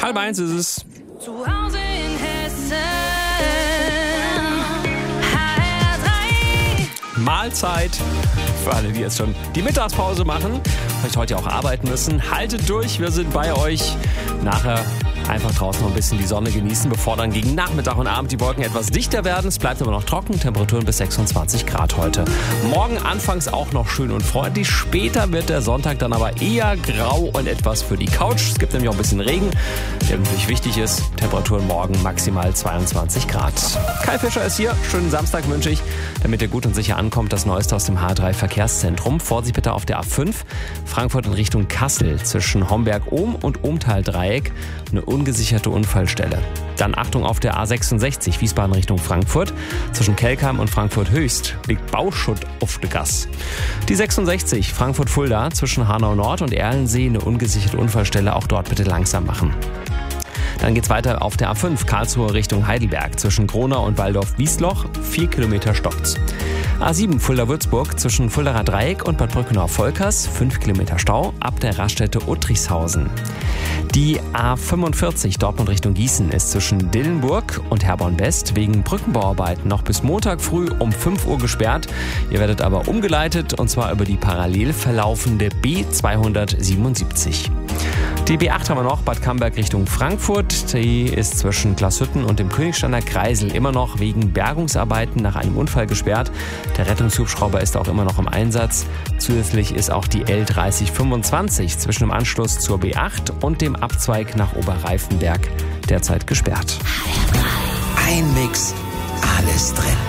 1:30 ist es. Zu Hause in Hessen. HR3. Mahlzeit. Für alle, die jetzt schon die Mittagspause machen, vielleicht heute auch arbeiten müssen. Haltet durch, wir sind bei euch. Nachher einfach draußen noch ein bisschen die Sonne genießen, bevor dann gegen Nachmittag und Abend die Wolken etwas dichter werden. Es bleibt aber noch trocken, Temperaturen bis 26 Grad heute. Morgen anfangs auch noch schön und freundlich. Später wird der Sonntag dann aber eher grau und etwas für die Couch. Es gibt nämlich auch ein bisschen Regen, der natürlich wichtig ist. Temperaturen morgen maximal 22 Grad. Kai Fischer ist hier. Schönen Samstag wünsche ich, damit ihr gut und sicher ankommt. Das Neueste aus dem H3 Verkehrszentrum. Vorsicht bitte auf der A5. Frankfurt in Richtung Kassel zwischen Homberg-Ohm und Ohmtal-Dreieck. Eine ungesicherte Unfallstelle. Dann Achtung auf der A66 Wiesbaden Richtung Frankfurt. Zwischen Kelkheim und Frankfurt Höchst liegt Bauschutt auf der Gas. Die 66 Frankfurt-Fulda zwischen Hanau Nord und Erlensee eine ungesicherte Unfallstelle. Auch dort bitte langsam machen. Dann geht's weiter auf der A5 Karlsruhe Richtung Heidelberg. Zwischen Gronau und Waldorf-Wiesloch 4 Kilometer stoppt. A7 Fulda-Würzburg zwischen Fuldaer Dreieck und Bad Brückenau-Volkers 5 Kilometer Stau ab der Raststätte Uttrichshausen. Die A45 Dortmund Richtung Gießen ist zwischen Dillenburg und Herborn-West wegen Brückenbauarbeiten noch bis Montag früh um 5 Uhr gesperrt. Ihr werdet aber umgeleitet und zwar über die parallel verlaufende B277. Die B8 haben wir noch, Bad Camberg Richtung Frankfurt. Die ist zwischen Glashütten und dem Königsteiner Kreisel immer noch wegen Bergungsarbeiten nach einem Unfall gesperrt. Der Rettungshubschrauber ist auch immer noch im Einsatz. Zusätzlich ist auch die L3025 zwischen dem Anschluss zur B8 und dem Abzweig nach Oberreifenberg derzeit gesperrt. Ein Mix, alles drin.